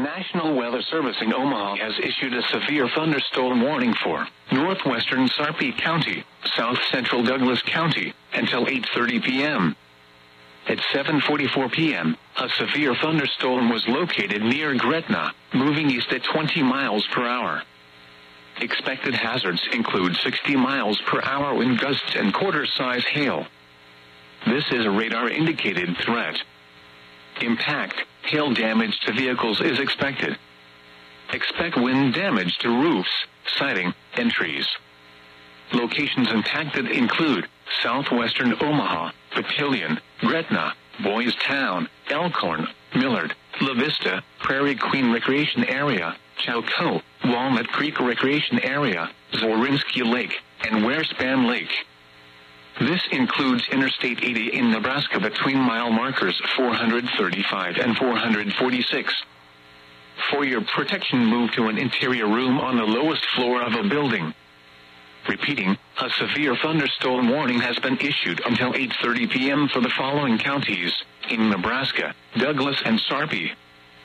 National Weather Service in Omaha has issued a severe thunderstorm warning for northwestern Sarpy County, south central Douglas County, until 8:30 p.m. At 7:44 p.m., a severe thunderstorm was located near Gretna, moving east at 20 miles per hour. Expected hazards include 60 miles per hour wind gusts and quarter-size hail. This is a radar-indicated threat. Impact, hail damage to vehicles is expected. Expect wind damage to roofs, siding, and trees. Locations impacted include southwestern Omaha, Papillion, Gretna, Boys Town, Elkhorn, Millard, La Vista, Prairie Queen Recreation Area, Chowco, Walnut Creek Recreation Area, Zorinsky Lake, and Wearspan Lake. This includes Interstate 80 in Nebraska between mile markers 435 and 446. For your protection, move to an interior room on the lowest floor of a building. Repeating, a severe thunderstorm warning has been issued until 8:30 p.m. for the following counties in Nebraska: Douglas and Sarpy.